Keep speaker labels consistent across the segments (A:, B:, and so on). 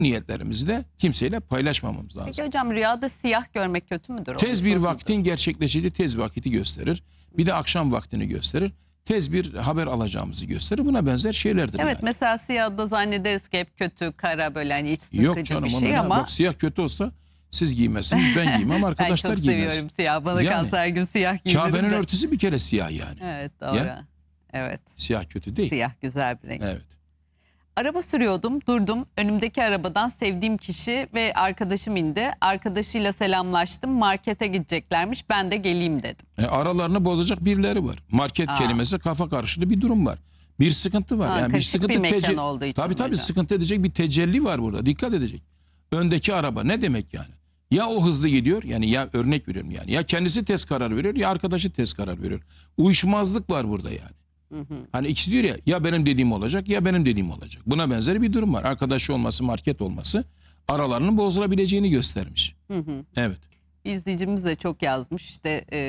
A: niyetlerimizi de kimseyle paylaşmamamız lazım.
B: Peki hocam, rüyada siyah görmek kötü müdür?
A: Tez bir vaktin gerçekleşeceği tez vakiti gösterir. Bir de akşam vaktini gösterir. Tez bir haber alacağımızı gösterir. Buna benzer şeylerdir.
B: Evet,
A: yani.
B: Mesela siyahda zannederiz ki hep kötü, kara, böyle hani iç sıkıcı
A: Yok canım,
B: bir şey ama.
A: Bak, siyah kötü olsa siz giymezsiniz, ben giymem, arkadaşlar
B: Ben çok
A: giymez.
B: seviyorum siyah. Bana
A: Yani,
B: kalsa her gün siyah giydiririm
A: Kabe'nin
B: de.
A: örtüsü bir kere siyah yani.
B: Evet, doğru.
A: Ya?
B: Evet.
A: Siyah kötü değil.
B: Siyah güzel bir renk.
A: Evet.
B: Araba sürüyordum, durdum. Önümdeki arabadan sevdiğim kişi ve arkadaşım indi. Arkadaşıyla selamlaştım. Markete gideceklermiş. Ben de geleyim dedim.
A: Aralarını bozacak birileri var. Market kelimesi kafa karışığı bir durum var. Bir sıkıntı var. Yani bir
B: karışık
A: sıkıntı
B: bir mekan olduğu için
A: Tabii
B: hocam.
A: sıkıntı edecek bir tecelli var burada. Dikkat edecek. Öndeki araba ne demek yani? Ya o hızlı gidiyor, yani ya örnek veriyorum yani. Ya kendisi tez karar veriyor, ya arkadaşı tez karar veriyor. Uyuşmazlık var burada yani. Hani ikisi diyor ya benim dediğim olacak ya benim dediğim olacak. Buna benzer bir durum var. Arkadaşı olması, market olması aralarının bozulabileceğini göstermiş. Evet.
B: Bir izleyicimiz de çok yazmış. İşte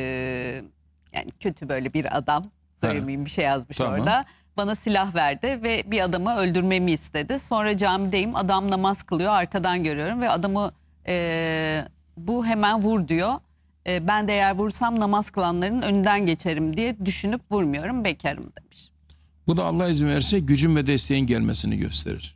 B: yani kötü böyle bir adam. Söylemeyeyim, bir şey yazmış orada. Bana silah verdi ve bir adamı öldürmemi istedi. Sonra camideyim, adam namaz kılıyor, arkadan görüyorum ve adamı bu hemen vur diyor. Ben de eğer vursam namaz kılanların önünden geçerim diye düşünüp vurmuyorum, bekarım demiş.
A: Bu da Allah izin verirse gücün ve desteğin gelmesini gösterir.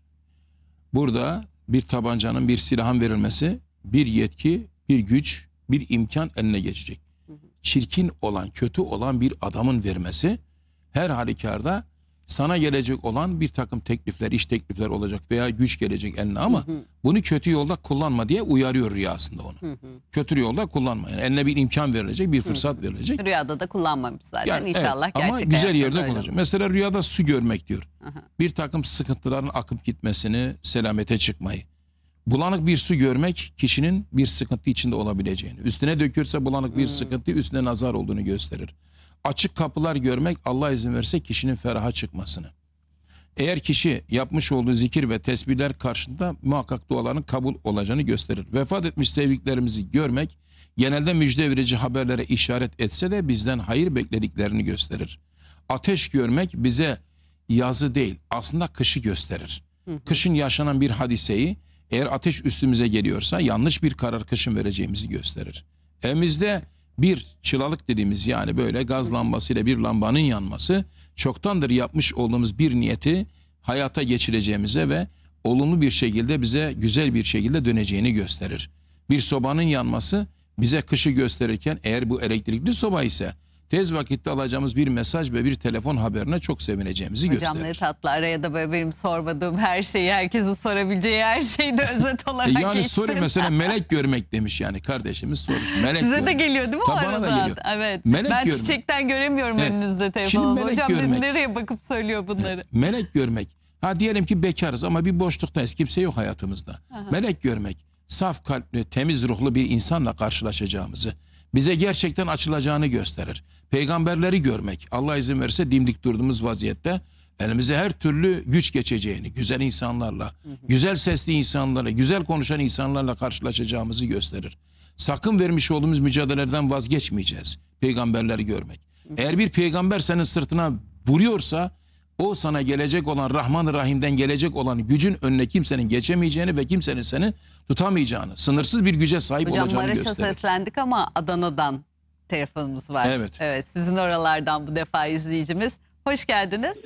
A: Burada bir tabancanın, bir silahın verilmesi, bir yetki, bir güç, bir imkan eline geçecek. Çirkin olan, kötü olan bir adamın vermesi her halükarda sana gelecek olan bir takım teklifler, iş teklifler olacak veya güç gelecek eline ama bunu kötü yolda kullanma diye uyarıyor rüyasında onu. Kötü yolda kullanma. Yani eline bir imkan verilecek, bir fırsat verilecek.
B: Rüyada da kullanmamış zaten.
A: Yani,
B: İnşallah gerçek
A: ama güzel
B: hayatta
A: yerde
B: da öyle
A: kullanacak.
B: olur.
A: Mesela rüyada su görmek diyor. Bir takım sıkıntıların akıp gitmesini, selamete çıkmayı. Bulanık bir su görmek kişinin bir sıkıntı içinde olabileceğini. Üstüne dökürse bulanık bir sıkıntı üstüne nazar olduğunu gösterir. Açık kapılar görmek Allah izin verirse kişinin feraha çıkmasını. Eğer kişi yapmış olduğu zikir ve tesbihler karşında muhakkak duaların kabul olacağını gösterir. Vefat etmiş sevdiklerimizi görmek genelde müjde verici haberlere işaret etse de bizden hayır beklediklerini gösterir. Ateş görmek bize yazı değil aslında kışı gösterir. Kışın yaşanan bir hadiseyi eğer ateş üstümüze geliyorsa yanlış bir karar kışın vereceğimizi gösterir. Evimizde bir çılalık dediğimiz yani böyle gaz lambasıyla bir lambanın yanması çoktandır yapmış olduğumuz bir niyeti hayata geçireceğimize ve olumlu bir şekilde bize güzel bir şekilde döneceğini gösterir. Bir sobanın yanması bize kışı gösterirken eğer bu elektrikli soba ise tez vakitte alacağımız bir mesaj ve bir telefon haberine çok sevineceğimizi
B: Hocam
A: gösterir.
B: ne tatlı, araya da böyle benim sormadığım her şeyi, herkesin sorabileceği her şeyi de özet olarak
A: Yani
B: geçtin.
A: soru mesela melek görmek demiş yani kardeşimiz sormuş. Melek
B: Size de
A: görmek.
B: geliyor değil mi o
A: Tabii bana da
B: arada?
A: geliyor.
B: Evet.
A: Melek
B: Ben
A: görmek.
B: çiçekten göremiyorum
A: Evet.
B: önünüzde
A: Şimdi
B: telefonda.
A: melek
B: Hocam dedim,
A: görmek.
B: nereye bakıp söylüyor bunları?
A: Melek görmek. Ha diyelim ki bekarız ama bir boşluktayız. Kimse yok hayatımızda. Melek görmek. Saf kalpli, temiz ruhlu bir insanla karşılaşacağımızı, bize gerçekten açılacağını gösterir. Peygamberleri görmek. Allah izin verirse dimdik durduğumuz vaziyette elimize her türlü güç geçeceğini, güzel insanlarla, güzel sesli insanlarla, güzel konuşan insanlarla karşılaşacağımızı gösterir. Sakın vermiş olduğumuz mücadelelerden vazgeçmeyeceğiz. Peygamberleri görmek. Eğer bir peygamber senin sırtına vuruyorsa o sana gelecek olan Rahman-ı Rahim'den gelecek olan gücün önüne kimsenin geçemeyeceğini ve kimsenin seni tutamayacağını, sınırsız bir güce sahip
B: Hocam
A: olacağını
B: Maraş'a
A: gösterir.
B: seslendik ama Adana'dan telefonumuz var.
A: Evet.
B: Evet, sizin oralardan bu defa izleyicimiz. Hoş geldiniz.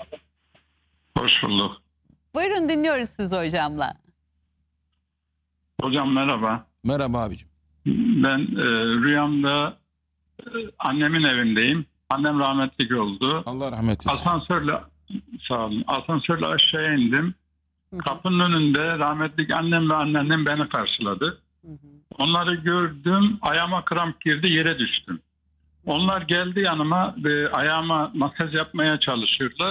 C: Hoş bulduk.
B: Buyurun, dinliyoruz sizi hocamla.
C: Hocam merhaba.
A: Merhaba abicim.
C: Ben rüyamda annemin evindeyim. Annem rahmetli oldu.
A: Allah rahmet eylesin.
C: Asansörle sağ olun. Asansörle aşağıya indim. Kapının önünde rahmetli annem ve anneannem beni karşıladı. Onları gördüm. Ayağıma kramp girdi, yere düştüm. Onlar geldi yanıma ve ayağıma masaj yapmaya çalışıyorlar.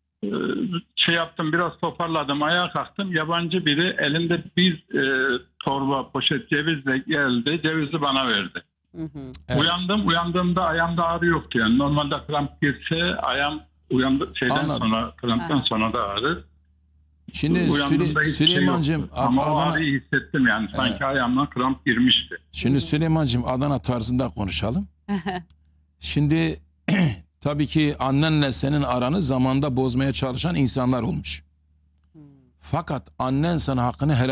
C: Şey yaptım, biraz toparladım, ayağa kalktım. Yabancı biri elinde bir torba poşet cevizle geldi. Cevizi bana verdi.
A: Evet.
C: Uyandığımda ayağımda ağrı yoktu yani. Normalde kramp girse ayağım
A: Anladım.
C: kramptan sonra da ağrır.
A: Şimdi
C: Uyandığımda hiçbir şey
A: Süleyman'cığım
C: yoktu. Ama o
A: Adana,
C: ağrıyı hissettim yani. Sanki ayağımdan kramp girmişti.
A: şimdi Süleyman'cığım Adana tarzında konuşalım. Şimdi tabii ki annenle senin aranı zamanda bozmaya çalışan insanlar olmuş. Fakat annen sana hakkını helal